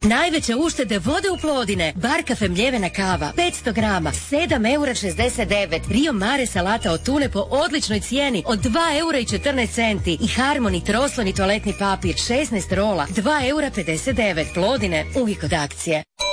Najveće uštede vode u Plodine. Bar kafe mljevena kava 500 grama 7,69 €. Rio Mare salata od tune po odličnoj cijeni od 2,14 € i Harmony trosloni toaletni papir 16 rola 2,59 €. Plodine uvijek od akcije.